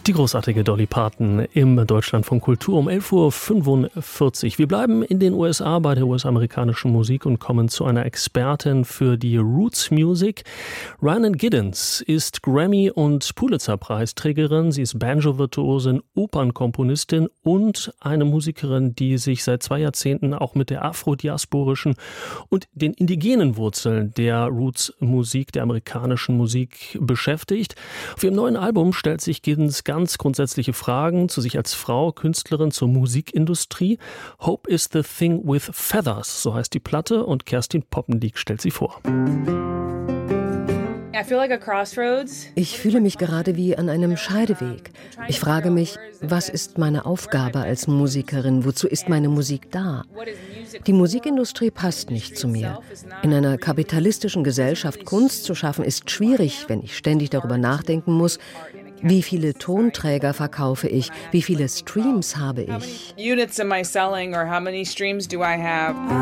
Die großartige Dolly Parton im Deutschlandfunk Kultur um 11:45 Uhr. Wir bleiben in den USA bei der US-amerikanischen Musik und kommen zu einer Expertin für die Roots Music. Rhiannon Giddens ist Grammy- und Pulitzer-Preisträgerin. Sie ist Banjo-Virtuosin, Opernkomponistin und eine Musikerin, die sich seit 2 Jahrzehnten auch mit der afrodiasporischen und den indigenen Wurzeln der Roots-Musik, der amerikanischen Musik beschäftigt. Auf ihrem neuen Album stellt sich Giddens ganz grundsätzliche Fragen zu sich als Frau, Künstlerin, zur Musikindustrie. Hope is the thing with feathers, so heißt die Platte, und Kerstin Poppendiek stellt sie vor. Ich fühle mich gerade wie an einem Scheideweg. Ich frage mich, was ist meine Aufgabe als Musikerin? Wozu ist meine Musik da? Die Musikindustrie passt nicht zu mir. In einer kapitalistischen Gesellschaft Kunst zu schaffen, ist schwierig, wenn ich ständig darüber nachdenken muss, wie viele Tonträger verkaufe ich? Wie viele Streams habe ich?